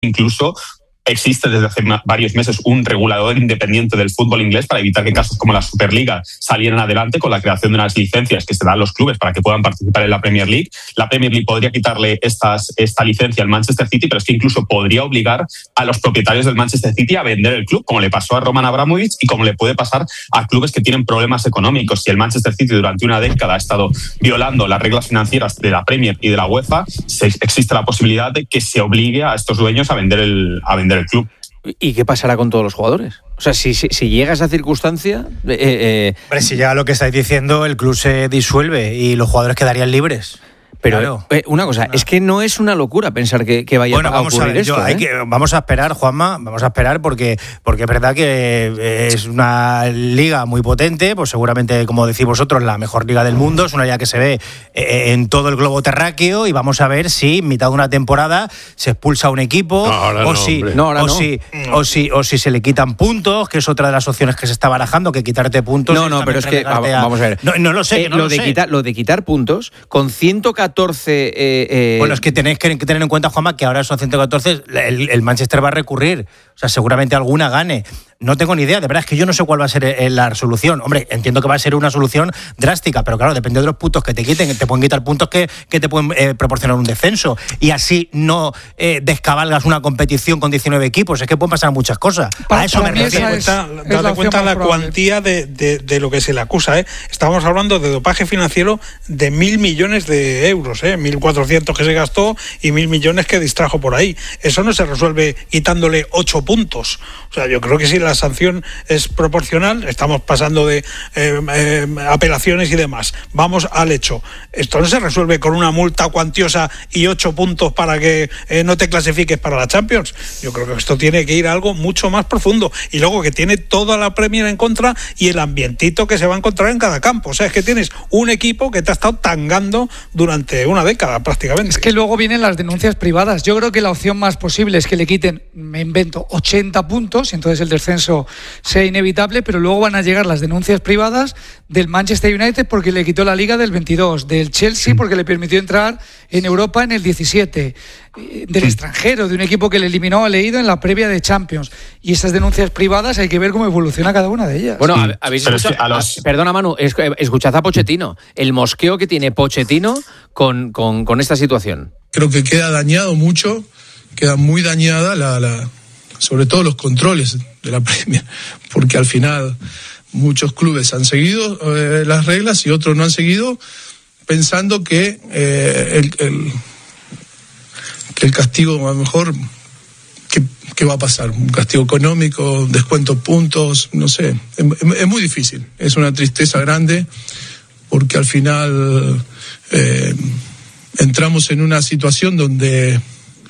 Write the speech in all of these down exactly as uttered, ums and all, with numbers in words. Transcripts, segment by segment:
incluso existe desde hace varios meses un regulador independiente del fútbol inglés para evitar que casos como la Superliga salieran adelante con la creación de unas licencias que se dan a los clubes para que puedan participar en la Premier League. La Premier League podría quitarle estas, esta licencia al Manchester City, pero es que incluso podría obligar a los propietarios del Manchester City a vender el club, como le pasó a Roman Abramovich y como le puede pasar a clubes que tienen problemas económicos. Si el Manchester City durante una década ha estado violando las reglas financieras de la Premier y de la UEFA, se, existe la posibilidad de que se obligue a estos dueños a vender el, a vender el club. ¿Y qué pasará con todos los jugadores? O sea, si, si, si llega a esa circunstancia... Eh, eh... Hombre, si ya lo que estáis diciendo, el club se disuelve y los jugadores quedarían libres. Pero claro. eh, una cosa, no. es que no es una locura pensar que, que vaya bueno, a vamos ocurrir a ver, esto. yo, hay ¿eh? que, vamos a esperar, Juanma, vamos a esperar porque, porque es verdad que es una liga muy potente, pues seguramente, como decís vosotros, la mejor liga del mundo, es una liga que se ve en todo el globo terráqueo y vamos a ver si en mitad de una temporada se expulsa un equipo no, ahora o, no, si, hombre. no, ahora o, no. si, o, si, o si se le quitan puntos, que es otra de las opciones que se está barajando, que quitarte puntos. No, no, pero es que, a, vamos a ver. No, no lo sé, eh, no lo, lo de sé. Quitar, lo de quitar puntos, con ciento catorce... Eh, eh, bueno, es que tenéis que tener en cuenta, Juanma, que ahora son ciento catorce, el, el Manchester va a recurrir. O sea, seguramente alguna gane. No tengo ni idea, de verdad, es que yo no sé cuál va a ser la solución. Hombre, entiendo que va a ser una solución drástica, pero claro, depende de los puntos que te quiten. Te pueden quitar puntos que, que te pueden eh, proporcionar un descenso. Y así no eh, descabalgas una competición con diecinueve equipos. Es que pueden pasar muchas cosas. Para, a eso me refiero. es, Date la cuenta la probable. cuantía de, de, de lo que se le acusa. ¿eh? Estamos hablando de dopaje financiero de mil millones de euros, ¿eh? mil cuatrocientos que se gastó y mil millones que distrajo por ahí. Eso no se resuelve quitándole ocho puntos. O sea, yo creo que si la sanción es proporcional, estamos pasando de eh, eh, apelaciones y demás. Vamos al hecho. Esto no se resuelve con una multa cuantiosa y ocho puntos para que eh, no te clasifiques para la Champions. Yo creo que esto tiene que ir a algo mucho más profundo. Y luego que tiene toda la Premier en contra y el ambientito que se va a encontrar en cada campo. O sea, es que tienes un equipo que te ha estado tangando durante una década prácticamente. Es que luego vienen las denuncias privadas. Yo creo que la opción más posible es que le quiten, me invento, ochenta puntos y entonces el descenso sea inevitable, pero luego van a llegar las denuncias privadas del Manchester United porque le quitó la Liga del veintidós, del Chelsea porque le permitió entrar en Europa en el diecisiete, del extranjero, de un equipo que le eliminó a Leído en la previa de Champions. Y esas denuncias privadas hay que ver cómo evoluciona cada una de ellas. Bueno, habéis Pero escuchado, es que a los... perdona Manu, escuchad a Pochettino, el mosqueo que tiene Pochettino con, con, con esta situación. Creo que queda dañado mucho, queda muy dañada la, la sobre todo los controles de la Premier, porque al final muchos clubes han seguido eh, las reglas y otros no han seguido, pensando que eh, el, el, que el castigo a lo mejor, ¿qué, qué va a pasar? ¿Un castigo económico, descuento puntos? No sé, es, es muy difícil, es una tristeza grande, porque al final eh, entramos en una situación donde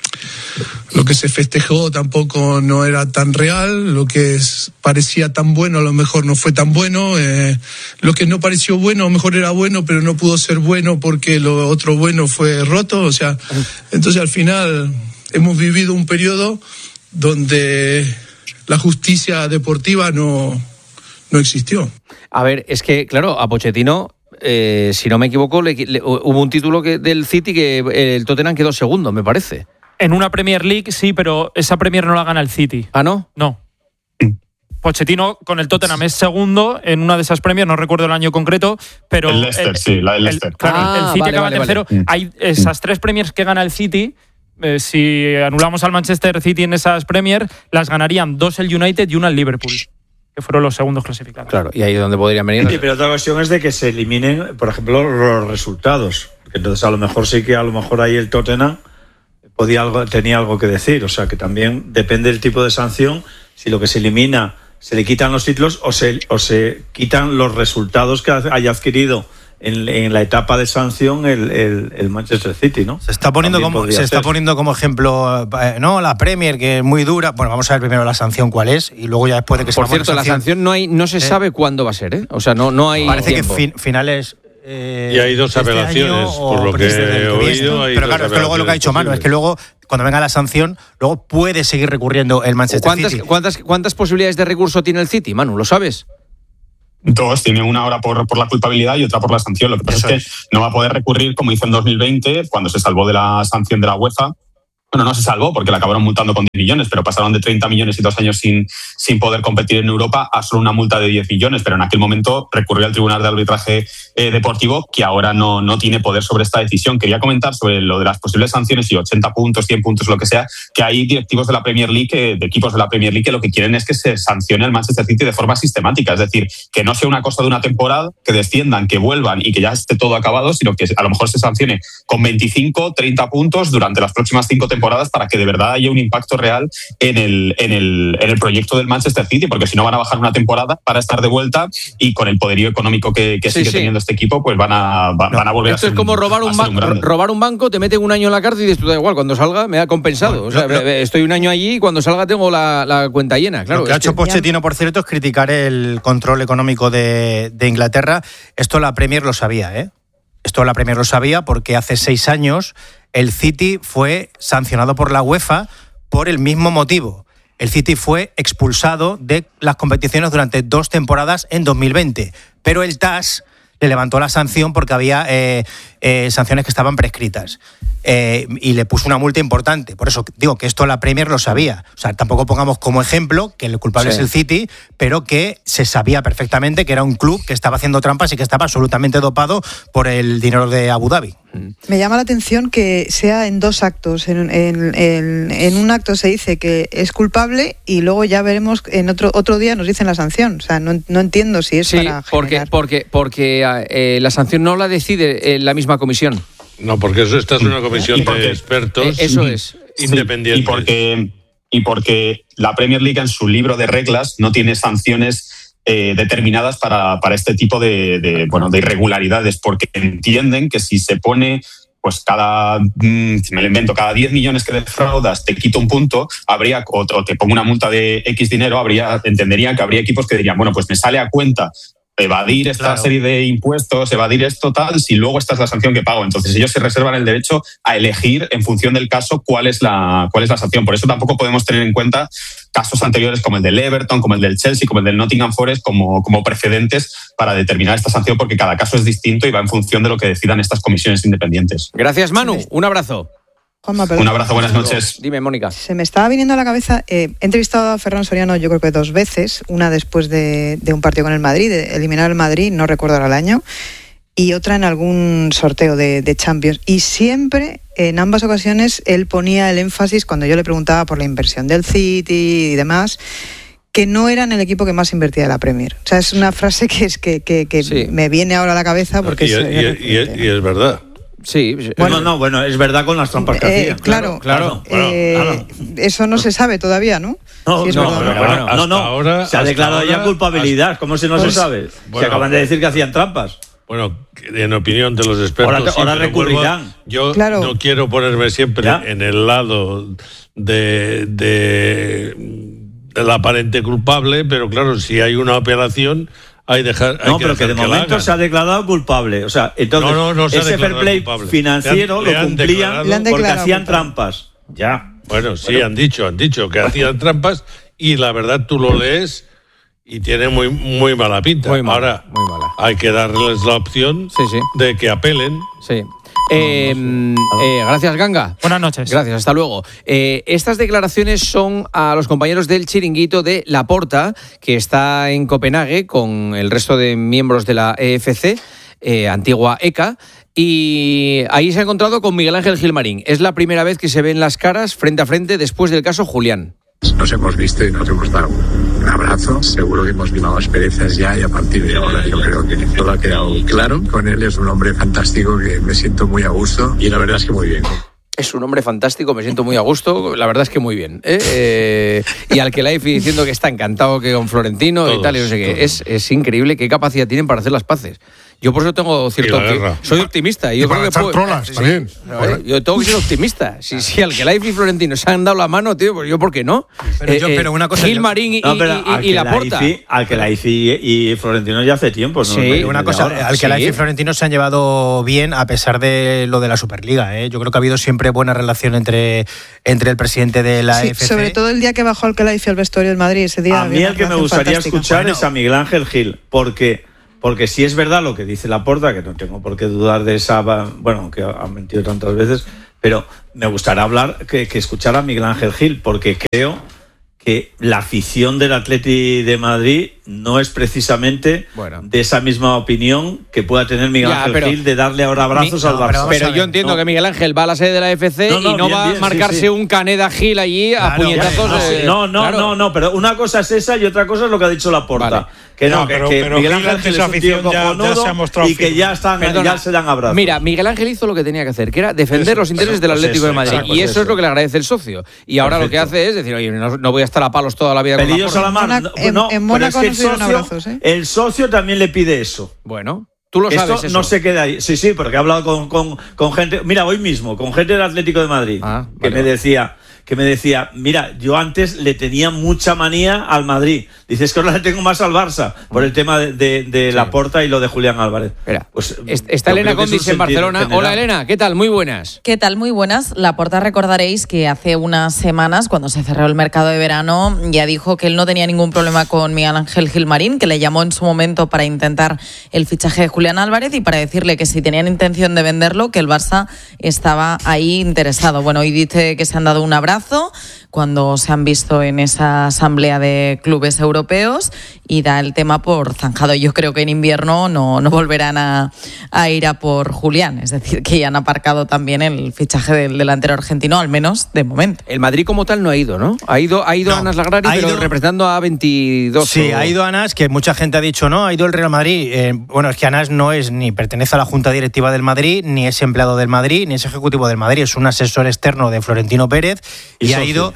lo que se festejó tampoco no era tan real, lo que es, parecía tan bueno a lo mejor no fue tan bueno, eh, lo que no pareció bueno a lo mejor era bueno, pero no pudo ser bueno porque lo otro bueno fue roto, o sea, entonces al final hemos vivido un periodo donde la justicia deportiva no, no existió. A ver, es que claro, a Pochettino, eh, si no me equivoco, le, le, hubo un título que, del City que el Tottenham quedó segundo, me parece. En una Premier League sí, pero esa Premier no la gana el City. ¿Ah, no? No. Pochettino con el Tottenham es segundo en una de esas Premier, no recuerdo el año concreto, pero... El Leicester, el, sí, la del Leicester. El, claro, ah, el City vale, acaba vale, tercero. Vale. Hay esas tres Premiers que gana el City, eh, si anulamos al Manchester City en esas Premier, las ganarían dos el United y una el Liverpool, que fueron los segundos clasificados. Claro, y ahí es donde podrían venir. Sí, pero otra cuestión es de que se eliminen, por ejemplo, los resultados. Entonces, a lo mejor sí que a lo mejor ahí el Tottenham podía algo, tenía algo que decir. O sea, que también depende del tipo de sanción, si lo que se elimina se le quitan los títulos o se, o se quitan los resultados que haya adquirido en, en la etapa de sanción el, el, el Manchester City, ¿no? Se está poniendo como se está poniendo como ejemplo, eh, no, la Premier, que es muy dura. Bueno, vamos a ver primero la sanción cuál es y luego ya después de que se Por cierto, la sanción no hay, no se eh, sabe cuándo va a ser, ¿eh? O sea, no, no hay. Parece tiempo. que fin, finales. Eh, y hay dos este apelaciones, por lo que he oído. Pero claro, es que luego lo que ha dicho Manu es que luego, cuando venga la sanción, luego puede seguir recurriendo el Manchester ¿Cuántas, City. ¿cuántas, ¿Cuántas posibilidades de recurso tiene el City, Manu? ¿Lo sabes? Dos, tiene una ahora por, por la culpabilidad y otra por la sanción. Lo que pasa Eso es que es. no va a poder recurrir como hizo en dos mil veinte, cuando se salvó de la sanción de la UEFA, Bueno, no se salvó porque la acabaron multando con diez millones, pero pasaron de treinta millones y dos años sin, sin poder competir en Europa a solo una multa de diez millones. Pero en aquel momento recurrió al Tribunal de Arbitraje eh, Deportivo, que ahora no, no tiene poder sobre esta decisión. Quería comentar sobre lo de las posibles sanciones y ochenta puntos, cien puntos, lo que sea, que hay directivos de la Premier League, que, de equipos de la Premier League, que lo que quieren es que se sancione al Manchester City de forma sistemática. Es decir, que no sea una cosa de una temporada, que desciendan, que vuelvan y que ya esté todo acabado, sino que a lo mejor se sancione con veinticinco, treinta puntos durante las próximas cinco temporadas para que de verdad haya un impacto real en el, en el, en el proyecto del Manchester City, porque si no van a bajar una temporada para estar de vuelta y con el poderío económico que, que sí, sigue sí. teniendo este equipo, pues van a, van, no, van a volver esto a ser es como un, robar un, un ban- robar un banco, te meten un año en la cárcel y dices, tú da igual, cuando salga me ha compensado. O sea, no, no. estoy un año allí y cuando salga tengo la, la cuenta llena. Claro, lo que ha hecho que... Pochettino, por cierto, es criticar el control económico de, de Inglaterra. Esto la Premier lo sabía, ¿eh? Esto la Premier lo sabía porque hace seis años el City fue sancionado por la UEFA por el mismo motivo. El City fue expulsado de las competiciones durante dos temporadas en dos mil veinte, pero el T A S le levantó la sanción porque había eh, eh, sanciones que estaban prescritas eh, y le puso una multa importante. Por eso digo que esto la Premier lo sabía. O sea, tampoco pongamos como ejemplo que el culpable sí. es el City, pero que se sabía perfectamente que era un club que estaba haciendo trampas y que estaba absolutamente dopado por el dinero de Abu Dhabi. Me llama la atención que sea en dos actos. En, en, en, en un acto se dice que es culpable y luego ya veremos en otro otro día nos dicen la sanción. O sea, no, no entiendo si es sí, para porque generar... porque porque eh, la sanción no la decide eh, la misma comisión. No, porque eso esta es una comisión de expertos. Eh, eso es independientes. Sí, y porque y porque la Premier League en su libro de reglas no tiene sanciones Eh, determinadas para, para este tipo de, de, bueno, de irregularidades, porque entienden que si se pone pues cada, mmm, me lo invento, cada diez millones que defraudas te quito un punto, habría, o, o te pongo una multa de X dinero, habría, entenderían que habría equipos que dirían, bueno, pues me sale a cuenta evadir esta claro. serie de impuestos, evadir esto tal, si luego esta es la sanción que pago. Entonces ellos se reservan el derecho a elegir en función del caso cuál es la, cuál es la sanción. Por eso tampoco podemos tener en cuenta casos anteriores como el del Everton, como el del Chelsea, como el del Nottingham Forest, como, como precedentes para determinar esta sanción, porque cada caso es distinto y va en función de lo que decidan estas comisiones independientes. Gracias, Manu. Un abrazo. Juanma, un abrazo, buenas noches. Dime, Mónica. Se me estaba viniendo a la cabeza, eh, he entrevistado a Ferran Soriano yo creo que dos veces, una después de, de un partido con el Madrid, de eliminar al Madrid, no recuerdo ahora el año, y otra en algún sorteo de, de Champions. Y siempre, en ambas ocasiones, él ponía el énfasis, cuando yo le preguntaba por la inversión del City y demás, que no eran el equipo que más invertía de la Premier. O sea, es una frase que, es, que, que, que sí. me viene ahora a la cabeza porque... Y, es, y, y, y, y es verdad. Sí, bueno, no, no, bueno, es verdad con las trampas que eh, hacía. Claro, claro. claro, eh, claro. Eso no se sabe todavía, ¿no? No, si es no, verdad, pero, no. bueno, no, no. Ahora, se ha declarado ahora, ya culpabilidad. ¿Cómo si no pues, se sabe? Bueno, se acaban de decir que hacían trampas. Bueno, en opinión de los expertos. Ahora, sí, ahora recurrirán. Vuelvo, yo claro. no quiero ponerme siempre ¿Ya? en el lado de, de, de la aparente culpable, pero claro, si hay una apelación. Hay dejar, hay no, que pero que de que momento se ha declarado culpable. O sea, entonces, no, no, no ese fair play culpable. financiero le han, lo cumplían le han porque hacían culpable. trampas. Ya. Bueno, sí, bueno. han dicho, han dicho que hacían trampas y la verdad tú lo lees y tiene muy, muy mala pinta. Muy mala, Ahora muy mala. hay que darles la opción sí, sí. de que apelen. Sí. Eh, eh, gracias, Ganga. Buenas noches. Gracias, hasta luego. Eh, estas declaraciones son a los compañeros del chiringuito de Laporta, que está en Copenhague con el resto de miembros de la E F C, eh, antigua E C A, y ahí se ha encontrado con Miguel Ángel Gilmarín. Es la primera vez que se ven las caras frente a frente después del caso Julián. Nos hemos visto y nos hemos dado un abrazo. Seguro que hemos limado asperezas ya y a partir de ahora yo creo que todo ha quedado claro. Con él es un hombre fantástico que me siento muy a gusto y la verdad es que muy bien. Es un hombre fantástico, me siento muy a gusto, la verdad es que muy bien. ¿eh? Eh, y al que Laifi diciendo que está encantado que con Florentino todos, y tal, y no sé qué. Es, es increíble qué capacidad tienen para hacer las paces. Yo por eso tengo cierto... Soy optimista. Y yo y creo que puedo, trolas, sí, también. Sí, ¿no? Yo tengo que ser optimista. Si, si al que Laifi y Florentino se han dado la mano, tío, pues yo ¿por qué no? Pero, yo, eh, pero una cosa... Gilmarín y, no, pero y, y, y Laporta. Al que Laifi y Florentino ya hace tiempo, ¿no? Sí, una cosa, ahora. al que sí. Laifi y Florentino se han llevado bien a pesar de lo de la Superliga. ¿eh? Yo creo que ha habido siempre buena relación entre, entre el presidente de la sí, E F C. Sobre todo el día que bajó Alcalaifi al vestuario del Madrid, ese día. A mí el que me gustaría fantástica. escuchar bueno. es a Miguel Ángel Gil, porque... Porque si es verdad lo que dice Laporta, que no tengo por qué dudar de esa, bueno, que ha mentido tantas veces, Pero me gustaría hablar, que, que escuchar a Miguel Ángel Gil, porque creo que la afición del Atleti de Madrid no es precisamente bueno. de esa misma opinión que pueda tener Miguel ya, Ángel pero, Gil de darle ahora abrazos mi, al no, Barça. Pero, pero yo entiendo no. que Miguel Ángel va a la sede de la F C no, no, y no bien, va bien, a marcarse sí, sí. un Caneda Gil allí claro, a puñetazos. No, eh, no, no, claro. no, no, pero una cosa es esa y otra cosa es lo que ha dicho Laporta. Vale. Que no, no que, pero, que pero Miguel Ángel Gil es un tío cojonudo y que ya, están, ya se dan abrazos. Mira, Miguel Ángel hizo lo que tenía que hacer, que era defender eso, los intereses eso, del Atlético pues eso, de Madrid. Exacto, y eso, eso es lo que le agradece el socio. Y ahora Perfecto. lo que hace es decir, oye, no, no voy a estar a palos toda la vida Pelillo con la Salamar, no, en, no, en Mónaco es que no se dieron abrazos, ¿eh? El socio también le pide eso. Bueno, tú lo sabes. Esto eso. no se queda ahí. Sí, sí, porque he hablado con, con, con gente. Mira, hoy mismo, con gente del Atlético de Madrid, ah, vale, que me vale. decía. que me decía, mira, yo antes le tenía mucha manía al Madrid. Dices que ahora le tengo más al Barça por el tema de, de, de sí. Laporta y lo de Julián Álvarez. Mira, pues, está Elena Condis en Barcelona. General. Hola, Elena, ¿qué tal? Muy buenas. ¿Qué tal? Muy buenas. Laporta, recordaréis que hace unas semanas, cuando se cerró el mercado de verano, ya dijo que él no tenía ningún problema con Miguel Ángel Gilmarín, que le llamó en su momento para intentar el fichaje de Julián Álvarez y para decirle que si tenían intención de venderlo, que el Barça estaba ahí interesado. Bueno, hoy dice que se han dado un abrazo cuando se han visto en esa asamblea de clubes europeos y da el tema por zanjado. Yo creo que en invierno no, no volverán a, a ir a por Julián, es decir, que ya han aparcado también el fichaje del delantero argentino, al menos de momento. El Madrid como tal no ha ido, ¿no? Ha ido, ha ido no, Anas Lagrari, pero ido, representando a veintidós. Sí, o... ha ido Anas, que mucha gente ha dicho, no, ha ido el Real Madrid. Eh, bueno, es que Anas no es ni pertenece a la Junta Directiva del Madrid, ni es empleado del Madrid, ni es ejecutivo del Madrid, es un asesor externo de Florentino Pérez y, y ha ido...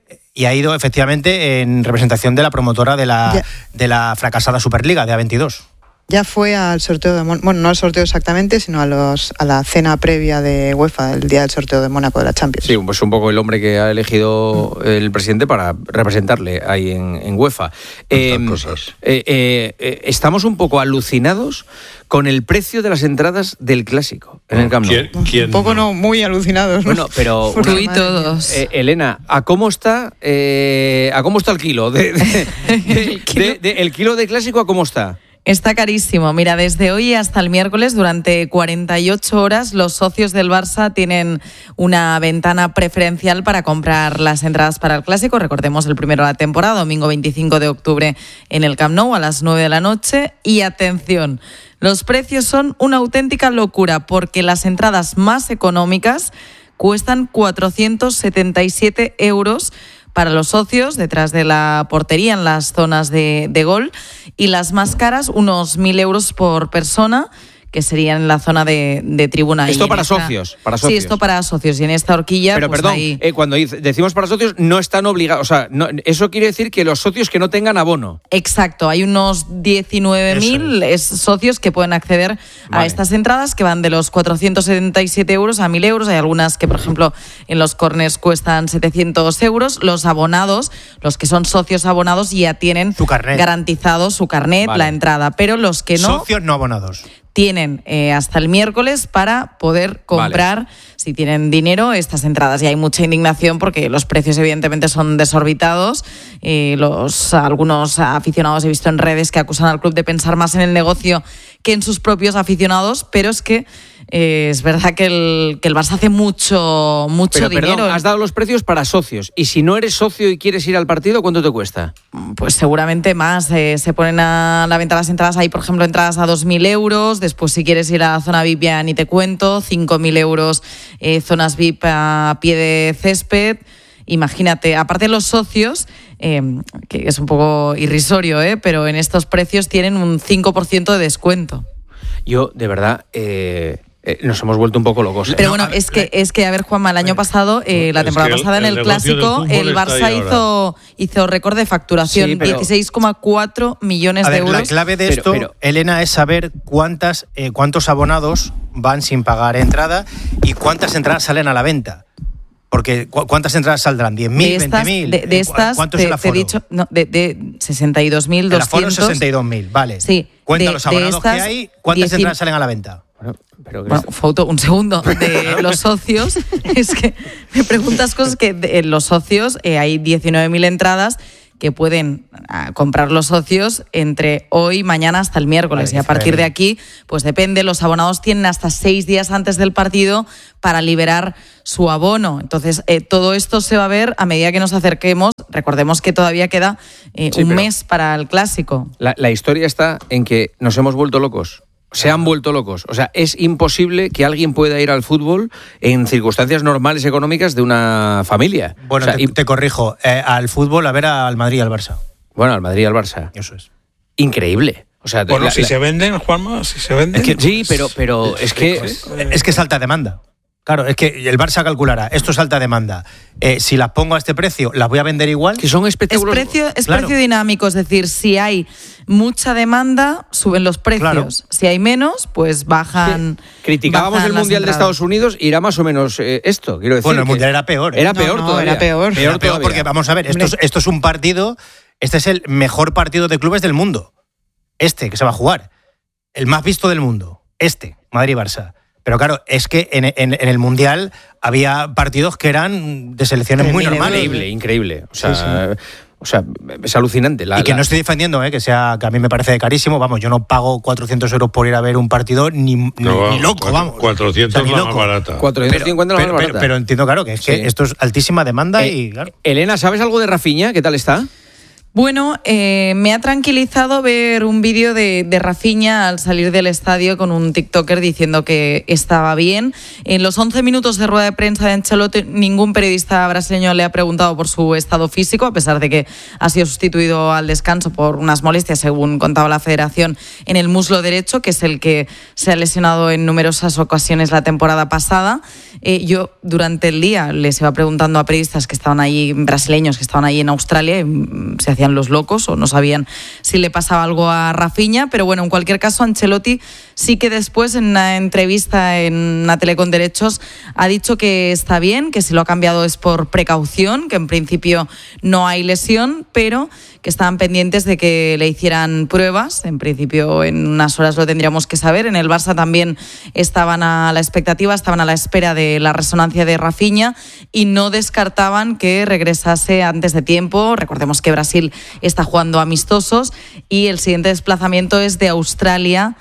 Y ha ido efectivamente en representación de la promotora de la, ya. de la fracasada Superliga de A veintidós. Ya fue al sorteo de Mónaco, bueno, no al sorteo exactamente, sino a los a la cena previa de UEFA, el día del sorteo de Mónaco de la Champions. Sí, pues un poco el hombre que ha elegido el presidente para representarle ahí en, en UEFA. Eh, cosas. Eh, eh, eh, estamos un poco alucinados con el precio de las entradas del Clásico en el Camp Nou. ¿Quién, quién un poco no, muy alucinados. Bueno, pero tú y todos. Eh, Elena, ¿a cómo está eh, a cómo está el kilo de, de, de, el kilo? De, de, el kilo de Clásico? ¿A cómo está? Está carísimo. Mira, desde hoy hasta el miércoles, durante cuarenta y ocho horas, los socios del Barça tienen una ventana preferencial para comprar las entradas para el Clásico. Recordemos el primero de la temporada, domingo veinticinco de octubre en el Camp Nou a las nueve de la noche. Y atención, los precios son una auténtica locura porque las entradas más económicas cuestan cuatrocientos setenta y siete euros para los socios, detrás de la portería en las zonas de, de gol, y las más caras, unos mil euros por persona, que serían en la zona de, de tribuna. Esto para esta, socios, para socios. Sí, esto para socios. Y en esta horquilla... Pero pues perdón, ahí... eh, cuando decimos para socios, no están obligados... O sea, no, eso quiere decir que los socios que no tengan abono. Exacto, hay unos diecinueve mil es. socios que pueden acceder vale. a estas entradas, que van de los cuatrocientos setenta y siete euros a mil euros. Hay algunas que, por ejemplo, en los corners cuestan setecientos euros. Los abonados, los que son socios abonados, ya tienen su carnet. garantizado su carnet, vale. la entrada. Pero los que no... Socios no abonados. Tienen eh, hasta el miércoles para poder comprar, vale. si tienen dinero, estas entradas. Y hay mucha indignación porque los precios evidentemente son desorbitados. Eh, los, algunos aficionados he visto en redes que acusan al club de pensar más en el negocio que en sus propios aficionados, pero es que eh, es verdad que el, que el Barça hace mucho, mucho pero, dinero. Perdón, has dado los precios para socios. Y si no eres socio y quieres ir al partido, ¿cuánto te cuesta? Pues seguramente más. Eh, se ponen a la venta las entradas. Hay, por ejemplo, entradas a dos mil euros. Después, si quieres ir a la zona V I P, ya ni te cuento. cinco mil euros, eh, zonas V I P a pie de césped. Imagínate, aparte los socios, eh, que es un poco irrisorio, eh, pero en estos precios tienen un cinco por ciento de descuento. Yo, de verdad... Eh... Eh, nos hemos vuelto un poco locos. ¿eh? Pero bueno, es que, es que a ver, Juanma, el año pasado, eh, la temporada pasada el, en el, el Clásico, el Barça hizo, hizo récord de facturación, sí, pero, dieciséis coma cuatro millones a ver, de euros. La clave de esto, pero, pero, Elena, es saber cuántas, eh, cuántos abonados van sin pagar entrada y cuántas entradas salen a la venta. Porque ¿cuántas entradas saldrán? ¿diez mil, veinte mil? De, de estas, ¿cuánto te, es el aforo? Te he dicho, no, de, de sesenta y dos mil doscientos. El aforo sesenta y dos mil, vale. Sí. Cuenta de, los abonados que hay, ¿cuántas diez... entradas salen a la venta? Bueno, pero bueno, foto, un segundo, de los socios, es que me preguntas cosas que de, en los socios eh, hay diecinueve mil entradas que pueden comprar los socios entre hoy y mañana hasta el miércoles. Vale, y a partir de aquí, pues depende, los abonados tienen hasta seis días antes del partido para liberar su abono. Entonces, eh, todo esto se va a ver a medida que nos acerquemos. Recordemos que todavía queda eh, sí, un mes para el Clásico. La, la historia está en que nos hemos vuelto locos. Se han vuelto locos. O sea, es imposible que alguien pueda ir al fútbol en circunstancias normales económicas de una familia. Bueno, o sea, te, y... te corrijo. Eh, al fútbol, a ver al Madrid y al Barça. Bueno, al Madrid y al Barça. Eso es. Increíble. O sea, bueno, la, si la... se venden, Juanma, si se venden... Es que, sí, pero, pero es que... Es, es que es alta demanda. Claro, es que el Barça calculará, esto es alta demanda. Eh, si las pongo a este precio, ¿las voy a vender igual? Que son espectáculos. Es precio, es claro. precio dinámico, es decir, si hay mucha demanda, suben los precios. Claro. Si hay menos, pues bajan. Sí. Criticábamos bajan el Mundial de Estados Unidos, irá más o menos eh, esto, quiero decir. Bueno, el Mundial era peor. ¿eh? Era peor no, no, todavía. Era peor. Peor, era peor porque, vamos a ver, esto es, esto es un partido, este es el mejor partido de clubes del mundo. Este que se va a jugar. El más visto del mundo. Este, Madrid-Barça. Pero claro, es que en, en, en el Mundial había partidos que eran de selecciones muy normales. Increíble, increíble. O sea, sí, sí. O sea, es alucinante. La, y que la... no estoy defendiendo, ¿eh? que sea que a mí me parece carísimo. Vamos, yo no pago cuatrocientos euros por ir a ver un partido ni, ni, no, ni loco, vamos. cuatrocientos o sea, la más barata. cuatrocientos cincuenta pero, la más pero, barata. Pero, pero entiendo, claro, que es que sí. esto es altísima demanda eh, y claro. Elena, ¿sabes algo de Rafinha? ¿Qué tal está? Bueno, eh, me ha tranquilizado ver un vídeo de, de Rafinha al salir del estadio con un tiktoker diciendo que estaba bien. En los once minutos de rueda de prensa de Ancelotti, ningún periodista brasileño le ha preguntado por su estado físico, a pesar de que ha sido sustituido al descanso por unas molestias, según contaba la Federación, en el muslo derecho, que es el que se ha lesionado en numerosas ocasiones la temporada pasada. Eh, yo, durante el día, les iba preguntando a periodistas que estaban allí, brasileños que estaban allí en Australia, y se hacían los locos o no sabían si le pasaba algo a Rafinha, pero bueno, en cualquier caso Ancelotti sí que después en una entrevista en una tele con derechos ha dicho que está bien, que si lo ha cambiado es por precaución, que en principio no hay lesión, pero que estaban pendientes de que le hicieran pruebas. En principio en unas horas lo tendríamos que saber. En el Barça también estaban a la expectativa, estaban a la espera de la resonancia de Rafinha y no descartaban que regresase antes de tiempo. Recordemos que Brasil está jugando amistosos y el siguiente desplazamiento es de Australia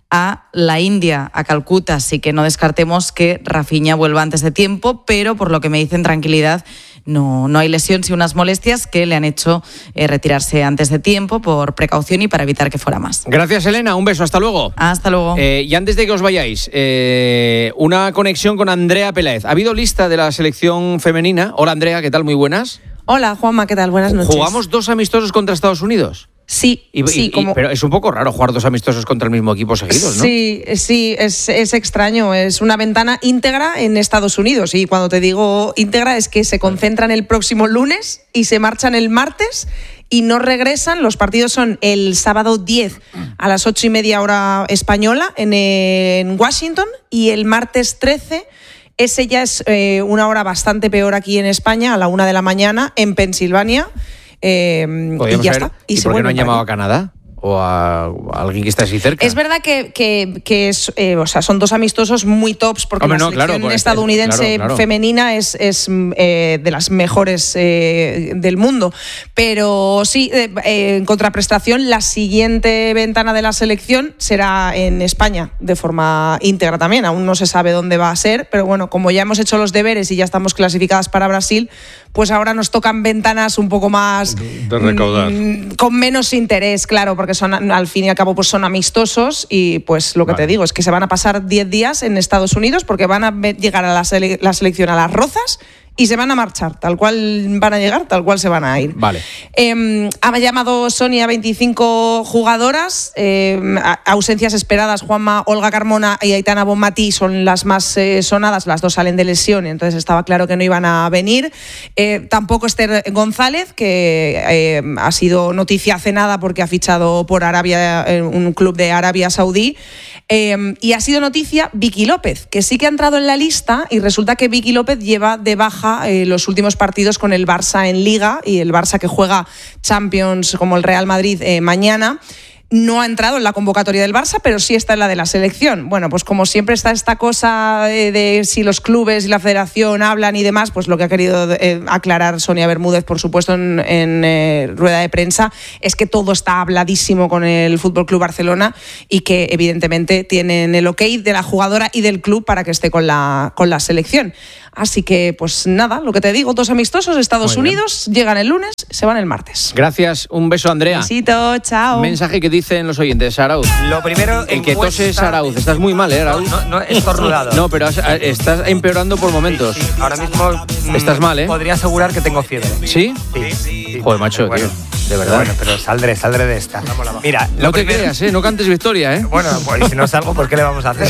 a la India, a Calcuta, así que no descartemos que Rafinha vuelva antes de tiempo, pero por lo que me dicen, tranquilidad, no, no hay lesión, sino unas molestias que le han hecho eh, retirarse antes de tiempo por precaución y para evitar que fuera más. Gracias, Elena, un beso, hasta luego. Hasta luego. Eh, y antes de que os vayáis, eh, una conexión con Andrea Peláez. ¿Ha habido lista de la selección femenina? Hola, Andrea, ¿qué tal? Muy buenas. Hola, Juanma, ¿qué tal? Buenas noches. ¿Jugamos dos amistosos contra Estados Unidos? Sí, y, sí y, como... pero es un poco raro jugar dos amistosos contra el mismo equipo seguidos, ¿no? Sí, sí, es, es extraño. Es una ventana íntegra en Estados Unidos. Y cuando te digo íntegra es que se concentran el próximo lunes y se marchan el martes y no regresan. Los partidos son el sábado diez a las ocho y media hora española en, en Washington y el martes trece. Ese ya es eh, una hora bastante peor aquí en España, a la una de la mañana, en Pensilvania. Eh, y ya ver, está. ¿Y, ¿Y por qué no han llamado a Canadá? ¿O a, a alguien que está así cerca? Es verdad que, que, que es, eh, o sea, son dos amistosos muy tops, porque Hombre, la selección no, claro, estadounidense claro, claro. femenina es, es eh, de las mejores eh, del mundo. Pero sí, eh, en contraprestación, la siguiente ventana de la selección será en España, de forma íntegra también. Aún no se sabe dónde va a ser, pero bueno, como ya hemos hecho los deberes y ya estamos clasificadas para Brasil, pues ahora nos tocan ventanas un poco más... De recaudar. Mmm, con menos interés, claro, porque son, al fin y al cabo pues son amistosos y pues lo que vale. te digo es que se van a pasar diez días en Estados Unidos porque van a llegar a la, sele- la selección a Las Rozas y se van a marchar, tal cual van a llegar, tal cual se van a ir. Vale. Eh, ha llamado Sonia veinticinco jugadoras, eh, ausencias esperadas, Juanma, Olga Carmona y Aitana Bonmatí son las más eh, sonadas, las dos salen de lesión, entonces estaba claro que no iban a venir. Eh, tampoco Esther González, que eh, ha sido noticia hace nada porque ha fichado por Arabia, eh, un club de Arabia Saudí. Eh, y ha sido noticia Vicky López, que sí que ha entrado en la lista y resulta que Vicky López lleva de baja eh, los últimos partidos con el Barça en Liga y el Barça que juega Champions como el Real Madrid eh, mañana. no ha entrado en la convocatoria del Barça, pero sí está en la de la selección. Bueno, pues como siempre está esta cosa de, de si los clubes y la federación hablan y demás, pues lo que ha querido eh, aclarar Sonia Bermúdez, por supuesto, en, en eh, rueda de prensa, es que todo está habladísimo con el F C Barcelona y que evidentemente tienen el ok de la jugadora y del club para que esté con la, con la selección. Así que, pues nada, lo que te digo, dos amistosos, Estados Unidos, llegan el lunes, se van el martes. Gracias, un beso, Andrea. Besito, chao. Mensaje que dicen los oyentes, Arauz. Lo primero, el que tose es Arauz. Estás muy mal, ¿eh, Arauz? No, no, no estornudado. No, pero has, estás empeorando por momentos. Sí, sí. Ahora mismo mm, estás mal, ¿eh? Podría asegurar que tengo fiebre. ¿Sí? Sí. sí. Joder, macho, bueno, tío. De verdad. Bueno, pero saldré, saldré de esta. Mira, no te primero... creas, ¿eh? No cantes victoria, ¿eh? Bueno, pues si no salgo, ¿por qué le vamos a hacer?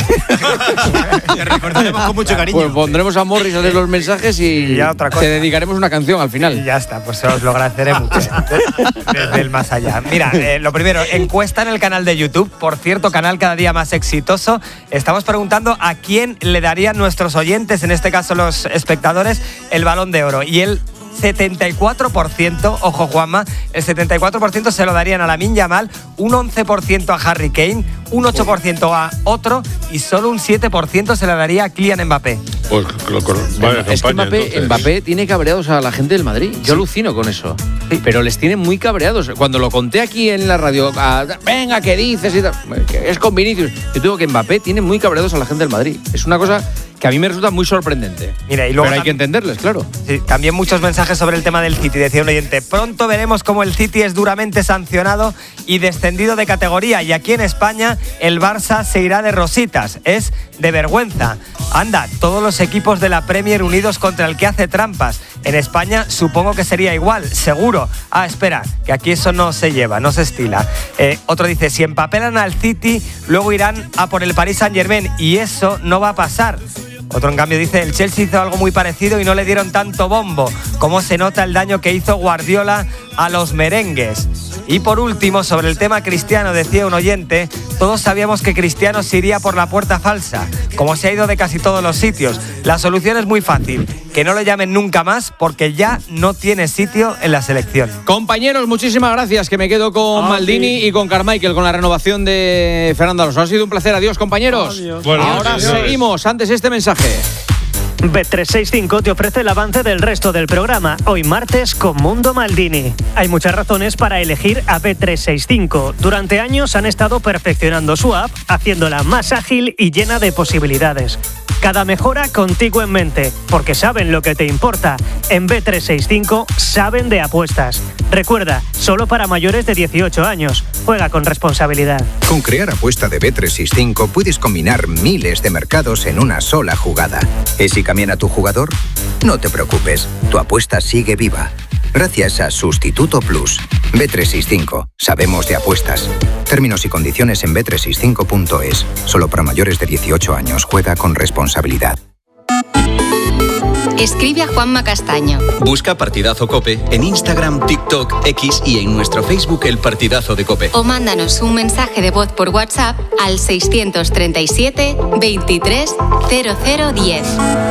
Te recordaremos con mucho cariño. Pues pondremos a Morris a leer los mensajes y, y ya otra cosa. Te dedicaremos una canción al final. Y ya está, pues os lo agradeceré mucho. Desde el más allá. Mira, eh, lo primero, encuesta en el canal de YouTube. Por cierto, canal cada día más exitoso. Estamos preguntando a quién le darían nuestros oyentes, en este caso los espectadores, el Balón de Oro. Y el setenta y cuatro por ciento, ojo Juanma, el setenta y cuatro por ciento se lo darían a Lamine Yamal, un once por ciento a Harry Kane, un ocho por ciento a otro y solo un siete por ciento se le daría a Kylian Mbappé. Pues lo, vaya es que Mbappé, entonces. Mbappé tiene cabreados a la gente del Madrid. Yo sí. alucino con eso. Sí. Pero les tiene muy cabreados. Cuando lo conté aquí en la radio, a, venga, ¿qué dices? Y tal, es con Vinicius. Yo digo que Mbappé tiene muy cabreados a la gente del Madrid. Es una cosa que a mí me resulta muy sorprendente. Mira, y luego pero hay que entenderles, claro. Sí, también muchos mensajes sobre el tema del City. Decía un oyente, pronto veremos cómo el City es duramente sancionado y descendido de categoría. Y aquí en España el Barça se irá de rositas. Es de vergüenza. Anda, todos los equipos de la Premier unidos contra el que hace trampas. En España supongo que sería igual, seguro. Ah, espera, que aquí eso no se lleva, no se estila. Eh, otro dice, si empapelan al City, luego irán a por el Paris Saint-Germain. Y eso no va a pasar. Otro, en cambio, dice, el Chelsea hizo algo muy parecido y no le dieron tanto bombo. ¿Cómo se nota el daño que hizo Guardiola a los merengues? Y por último, sobre el tema Cristiano, decía un oyente, todos sabíamos que Cristiano se iría por la puerta falsa, como se ha ido de casi todos los sitios. La solución es muy fácil, que no le llamen nunca más porque ya no tiene sitio en la selección. Compañeros, muchísimas gracias, que me quedo con ah, Maldini sí. y con Carmichael, con la renovación de Fernando Alonso. Ha sido un placer, adiós compañeros. Adiós. Bueno, ahora adiós. Seguimos, antes este mensaje. Bet trescientos sesenta y cinco te ofrece el avance del resto del programa, hoy martes con Mundo Maldini. Hay muchas razones para elegir a Bet trescientos sesenta y cinco. Durante años han estado perfeccionando su app, haciéndola más ágil y llena de posibilidades. Cada mejora contigo en mente, porque saben lo que te importa. En Bet trescientos sesenta y cinco saben de apuestas. Recuerda, solo para mayores de dieciocho años. Juega con responsabilidad. Con Crear Apuesta de Bet trescientos sesenta y cinco puedes combinar miles de mercados en una sola jugada. ¿Y si cambian tu jugador? No te preocupes, tu apuesta sigue viva. Gracias a Sustituto Plus. Bet trescientos sesenta y cinco. Sabemos de apuestas. Términos y condiciones en bet trescientos sesenta y cinco punto es. Solo para mayores de dieciocho años. Juega con responsabilidad. Escribe a Juanma Castaño. Busca Partidazo COPE en Instagram, TikTok, X y en nuestro Facebook El Partidazo de COPE. O mándanos un mensaje de voz por WhatsApp al seiscientos treinta y siete, veintitrés, cero cero diez.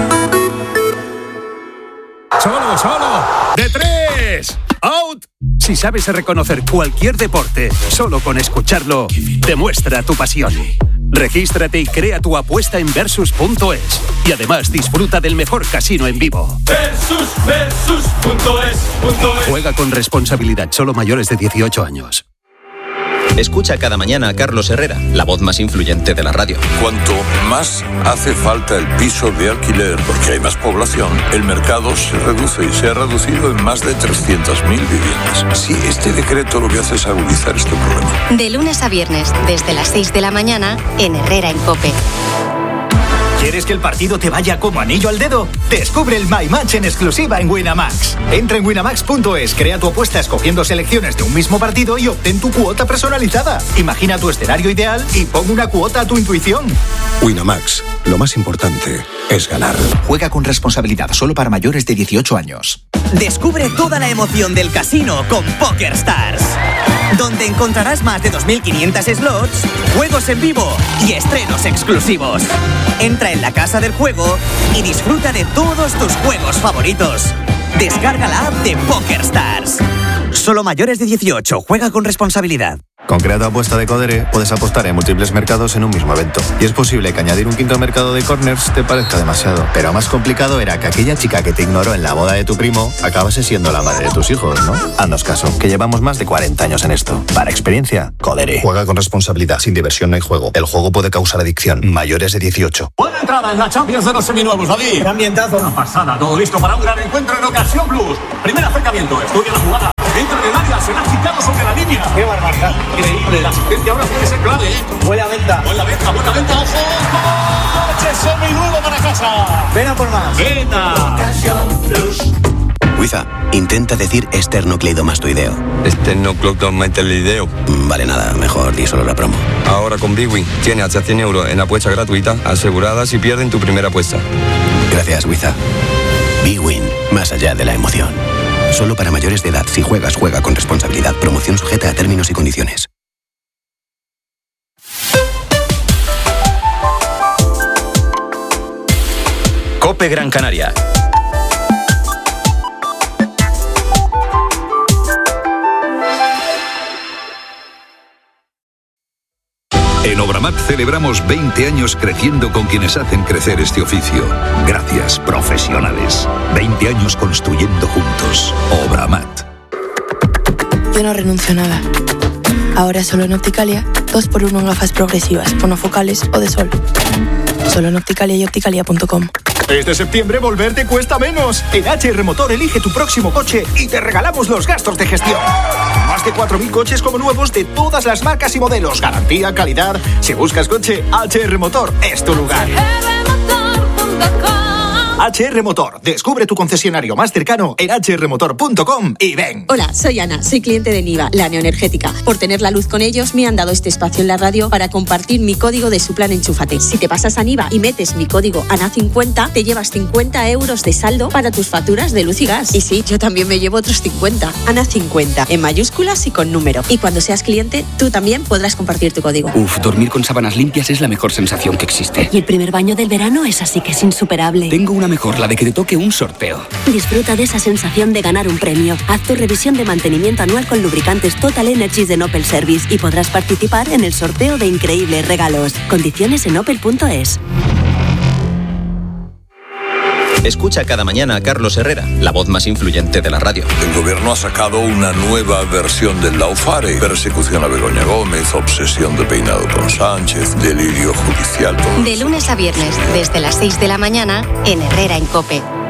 ¡Solo, solo! ¡De tres! ¡Out! Si sabes reconocer cualquier deporte, solo con escucharlo, demuestra tu pasión. Regístrate y crea tu apuesta en versus punto es. Y además disfruta del mejor casino en vivo. versus punto es. Juega con responsabilidad, solo mayores de dieciocho años. Escucha cada mañana a Carlos Herrera, la voz más influyente de la radio. Cuanto más hace falta el piso de alquiler porque hay más población, el mercado se reduce y se ha reducido en más de trescientas mil viviendas. Sí, este decreto lo que hace es agudizar este problema. De lunes a viernes, desde las seis de la mañana, en Herrera en COPE. ¿Quieres que el partido te vaya como anillo al dedo? Descubre el My Match en exclusiva en Winamax. Entra en winamax punto es, crea tu apuesta escogiendo selecciones de un mismo partido y obtén tu cuota personalizada. Imagina tu escenario ideal y pon una cuota a tu intuición. Winamax, lo más importante es ganar. Juega con responsabilidad, solo para mayores de dieciocho años. Descubre toda la emoción del casino con PokerStars, donde encontrarás más de dos mil quinientos slots, juegos en vivo y estrenos exclusivos. Entra en la casa del juego y disfruta de todos tus juegos favoritos. Descarga la app de PokerStars. Solo mayores de dieciocho. Juega con responsabilidad. Con Crea tu apuesta de Codere puedes apostar en múltiples mercados en un mismo evento. Y es posible que añadir un quinto mercado de corners te parezca demasiado. Pero más complicado era que aquella chica que te ignoró en la boda de tu primo acabase siendo la madre de tus hijos, ¿no? Haznos caso, que llevamos más de cuarenta años en esto. Para experiencia, Codere. Juega con responsabilidad. Sin diversión no hay juego. El juego puede causar adicción. Mayores de dieciocho. Buena entrada en la Champions de los seminuevos, David. Qué ambientazo. Una pasada, todo listo para un gran encuentro en Ocasión Plus. Primer acercamiento, estudia la jugada. Entra en el área, se la ha quitado sobre la línea. Qué barbaridad. Increíble, la asistencia ahora puede ser clave, ¿eh? Buena venta. Buena venta, buena venta, ojo. Coche seminuevo para casa. Ven a por más. Venta. Ocasión Plus. Wiza, intenta decir esternocleidomastoideo. Esternocleidomastoideo. Vale, nada, mejor di solo la promo. Ahora con Bwin tiene hasta cien euros en apuesta gratuita asegurada si pierden tu primera apuesta. Gracias, Wiza. Bwin, más allá de la emoción. Solo para mayores de edad. Si juegas, juega con responsabilidad. Promoción sujeta a términos y condiciones. COPE Gran Canaria. En Obramat celebramos veinte años creciendo con quienes hacen crecer este oficio. Gracias, profesionales. veinte años construyendo juntos. Obramat. Yo no renuncio a nada. Ahora solo en Opticalia, dos por uno en gafas progresivas, monofocales o de sol. Solo en Opticalia y opticalia punto com. Este septiembre volver te cuesta menos. En H R Motor elige tu próximo coche y te regalamos los gastos de gestión. Más de cuatro mil coches como nuevos de todas las marcas y modelos. Garantía, calidad. Si buscas coche, H R Motor es tu lugar. H R Motor. Descubre tu concesionario más cercano en h r motor punto com y ven. Hola, soy Ana, soy cliente de Niva, la neoenergética. Por tener la luz con ellos me han dado este espacio en la radio para compartir mi código de su plan Enchúfate. Si te pasas a Niva y metes mi código A N A cincuenta, te llevas cincuenta euros de saldo para tus facturas de luz y gas. Y sí, yo también me llevo otros cincuenta. A N A cincuenta, en mayúsculas y con número. Y cuando seas cliente, tú también podrás compartir tu código. Uf, dormir con sábanas limpias es la mejor sensación que existe. Y el primer baño del verano es así que es insuperable. Tengo una mejor, la de que te toque un sorteo. Disfruta de esa sensación de ganar un premio. Haz tu revisión de mantenimiento anual con lubricantes Total Energies de Opel Service y podrás participar en el sorteo de increíbles regalos. Condiciones en opel punto es. Escucha cada mañana a Carlos Herrera, la voz más influyente de la radio. El gobierno ha sacado una nueva versión del Laufare. Persecución a Begoña Gómez, obsesión de peinado con Sánchez, delirio judicial. De lunes a viernes, desde las seis de la mañana, en Herrera en COPE.